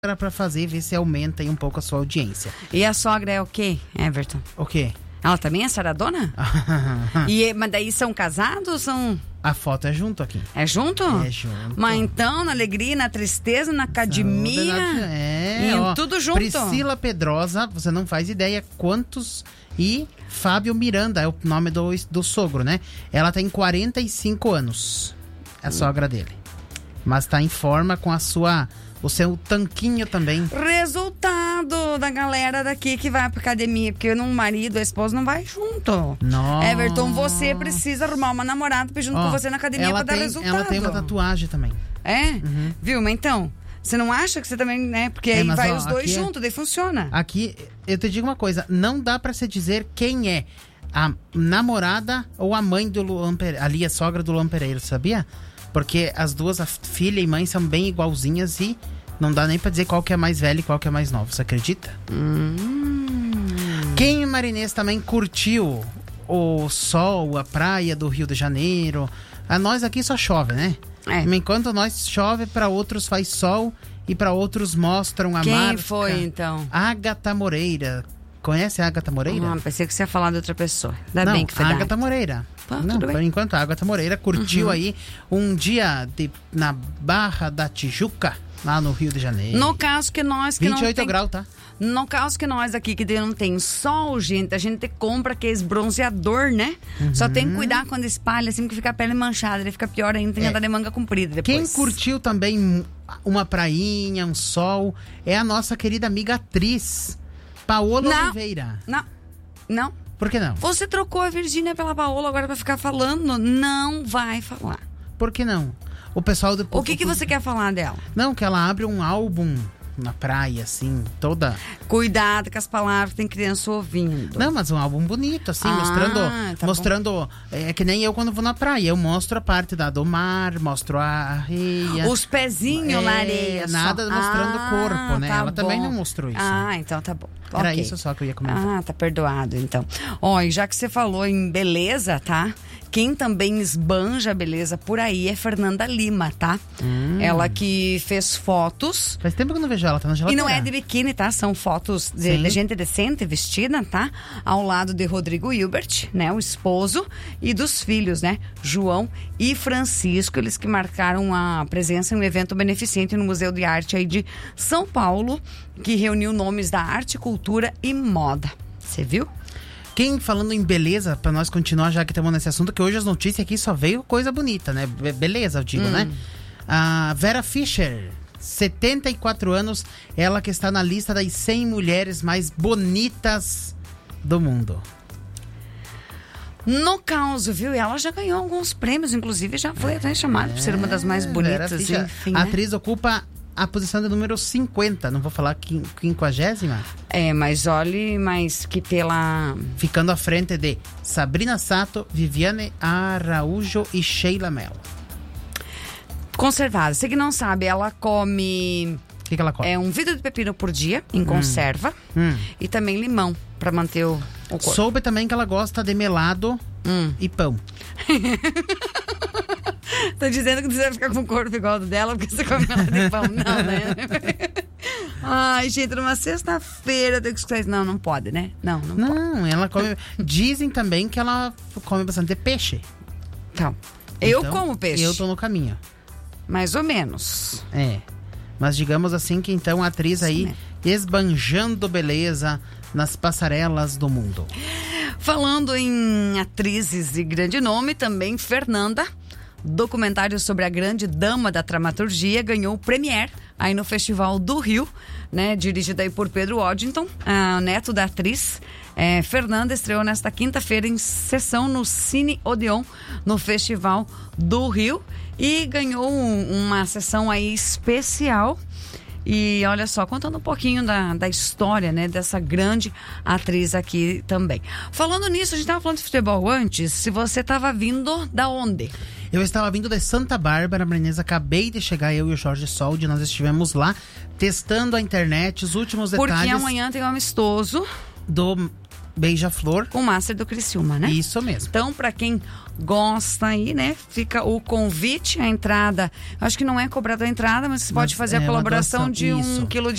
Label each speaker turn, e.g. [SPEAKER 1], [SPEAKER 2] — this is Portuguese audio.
[SPEAKER 1] pra fazer, ver se aumenta aí um pouco a sua audiência.
[SPEAKER 2] E a sogra é o quê, Everton?
[SPEAKER 1] O quê?
[SPEAKER 2] Ela também é saradona? Mas daí são casados ou são...
[SPEAKER 1] A foto é junto aqui.
[SPEAKER 2] É junto?
[SPEAKER 1] É junto.
[SPEAKER 2] Mas então, na alegria, na tristeza, na academia... tudo junto.
[SPEAKER 1] Priscila Pedrosa, você não faz ideia quantos... E Fábio Miranda, é o nome do sogro, né? Ela tem 45 anos, a sogra dele. Mas tá em forma com o seu tanquinho também.
[SPEAKER 2] Resultado da galera daqui que vai pra academia, porque o marido, a esposa não vai junto.
[SPEAKER 1] Nossa.
[SPEAKER 2] Everton, você precisa arrumar uma namorada pra ir junto com você na academia pra dar resultado.
[SPEAKER 1] Ela tem uma tatuagem também.
[SPEAKER 2] É?
[SPEAKER 1] Uhum.
[SPEAKER 2] Viu? Mas então, você não acha que você também, né? Porque aí vai os dois juntos, daí funciona.
[SPEAKER 1] Aqui, eu te digo uma coisa, não dá pra se dizer quem é a namorada ou a mãe do Luan Pereira, ali a sogra do Luan Pereira, sabia? Porque as duas, a filha e mãe, são bem igualzinhas e não dá nem pra dizer qual que é mais velha e qual que é mais nova, você acredita? Quem Marinês também curtiu o sol, a praia do Rio de Janeiro. A nós aqui só chove, né?
[SPEAKER 2] É.
[SPEAKER 1] Enquanto nós chove, para outros faz sol e para outros mostram a marca.
[SPEAKER 2] Quem foi, então?
[SPEAKER 1] Agatha Moreira. Conhece a Agatha Moreira?
[SPEAKER 2] Pensei que você ia falar de outra pessoa. Ainda bem que foi
[SPEAKER 1] a Agatha Moreira. Não, por enquanto, a Agatha Moreira curtiu aí um dia na Barra da Tijuca, lá no Rio de Janeiro.
[SPEAKER 2] No caso que nós que
[SPEAKER 1] 28
[SPEAKER 2] não tem...
[SPEAKER 1] graus, tá?
[SPEAKER 2] No caso que nós aqui que não tem sol, gente, a gente compra aqueles bronzeador, né? Só tem que cuidar quando espalha, assim, que fica a pele manchada. Ele fica pior ainda, tem que andar de manga comprida depois.
[SPEAKER 1] Quem curtiu também uma prainha, um sol, é a nossa querida amiga atriz, Paola Oliveira.
[SPEAKER 2] Não.
[SPEAKER 1] Por que não?
[SPEAKER 2] Você trocou a Virgínia pela Paola agora pra ficar falando? Não vai falar.
[SPEAKER 1] Por que não? O pessoal do...
[SPEAKER 2] O que você quer falar dela?
[SPEAKER 1] Não, que ela abre um álbum na praia, assim, toda...
[SPEAKER 2] Cuidado com as palavras, tem criança ouvindo.
[SPEAKER 1] Não, mas um álbum bonito, assim, mostrando... É que nem eu quando vou na praia, eu mostro a parte do mar, mostro a areia.
[SPEAKER 2] Os pezinhos na areia.
[SPEAKER 1] Nada mostrando o corpo, né? Ela também não mostrou isso.
[SPEAKER 2] Então tá bom.
[SPEAKER 1] Era isso só que eu ia comentar.
[SPEAKER 2] Tá perdoado, então. E já que você falou em beleza, tá? Quem também esbanja a beleza por aí é Fernanda Lima, tá? Ela que fez fotos.
[SPEAKER 1] Faz tempo que eu não vejo ela, tá na geladeira.
[SPEAKER 2] E não é de biquíni, tá? São fotos de gente decente, vestida, tá? Ao lado de Rodrigo Hilbert, né? O esposo, e dos filhos, né? João e Francisco, eles que marcaram a presença em um evento beneficente no Museu de Arte aí de São Paulo, que reuniu nomes da arte, cultura e moda. Você viu?
[SPEAKER 1] Quem, falando em beleza, pra nós continuar já que estamos nesse assunto, que hoje as notícias aqui só veio coisa bonita, né? Beleza, eu digo, né? A Vera Fischer, 74 anos, ela que está na lista das 100 mulheres mais bonitas do mundo.
[SPEAKER 2] No caso, viu? Ela já ganhou alguns prêmios, inclusive já foi até chamada por ser uma das mais bonitas. Enfim,
[SPEAKER 1] a atriz ocupa a posição de número 50, não vou falar 50ª.
[SPEAKER 2] Mas olhe, que pela...
[SPEAKER 1] Ficando à frente de Sabrina Sato, Viviane Araújo e Sheila Mello.
[SPEAKER 2] Conservada. Você que não sabe, ela come...
[SPEAKER 1] O que ela come?
[SPEAKER 2] É um vidro de pepino por dia, em conserva. E também limão, pra manter o corpo.
[SPEAKER 1] Soube também que ela gosta de melado e pão.
[SPEAKER 2] Tô dizendo que você vai ficar com o corpo igual do dela porque você come melado e pão. Não, né? Ai, gente, numa sexta-feira eu tenho que escutar isso. Não pode, né? Não pode.
[SPEAKER 1] Ela come... Dizem também que ela come bastante peixe.
[SPEAKER 2] Então, eu como peixe.
[SPEAKER 1] Eu tô no caminho.
[SPEAKER 2] Mais ou menos.
[SPEAKER 1] Mas digamos assim que então a atriz aí esbanjando beleza nas passarelas do mundo.
[SPEAKER 2] Falando em atrizes de grande nome, também Fernanda, documentário sobre a grande dama da dramaturgia, ganhou o Premiere aí no Festival do Rio, né? Dirigido aí por Pedro Waddington, neto da atriz. Fernanda estreou nesta quinta-feira em sessão no Cine Odeon, no Festival do Rio, e ganhou uma sessão aí especial. E olha só, contando um pouquinho da história, né, dessa grande atriz aqui também. Falando nisso, a gente estava falando de futebol antes. Se você estava vindo da onde?
[SPEAKER 1] Eu estava vindo de Santa Bárbara, Marinês. Acabei de chegar, eu e o Jorge Soldi. Nós estivemos lá testando a internet, os últimos detalhes.
[SPEAKER 2] Porque amanhã tem um amistoso
[SPEAKER 1] Beija-Flor.
[SPEAKER 2] Com o Master do Criciúma, né?
[SPEAKER 1] Isso mesmo.
[SPEAKER 2] Então, para quem gosta aí, né? Fica o convite, a entrada. Acho que não é cobrada a entrada, mas você pode fazer a colaboração de 1 quilo de